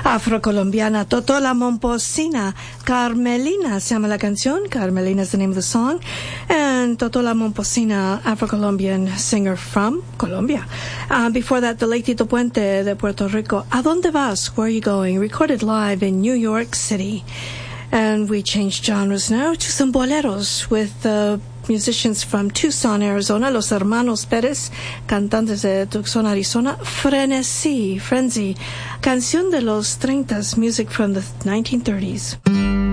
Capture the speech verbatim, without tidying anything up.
afrocolombiana Totola Momposina. Carmelina se llama la canción. Carmelina is the name of the song. And Totola Momposina, Afro-Colombian singer from Colombia. Uh, before that, the late Tito Puente de Puerto Rico. ¿A dónde vas? Where are you going? Recorded live in New York City. And we changed genres now to some boleros with uh, musicians from Tucson, Arizona, Los Hermanos Pérez, cantantes de Tucson, Arizona. Frenesí, Frenzy, canción de los treintas, music from the nineteen thirties.